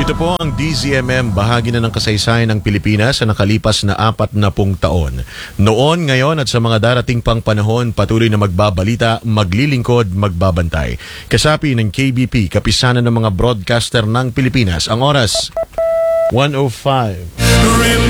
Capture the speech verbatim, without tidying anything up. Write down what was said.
Ito po ang D Z M M, bahagi na ng kasaysayan ng Pilipinas sa nakalipas na apat na pung taon. Noon, ngayon at sa mga darating pang panahon, patuloy na magbabalita, maglilingkod, magbabantay. Kasapi ng K B P, kapisanan ng mga broadcaster ng Pilipinas. Ang oras, one oh five.